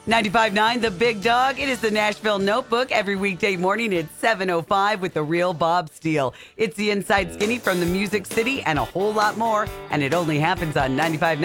95.9 The Big Dog. It is the Nashville Notebook every weekday morning at 7:05 with the real Bob Steele. It's the Inside Skinny from the Music City and a whole lot more, and it only happens on 95.9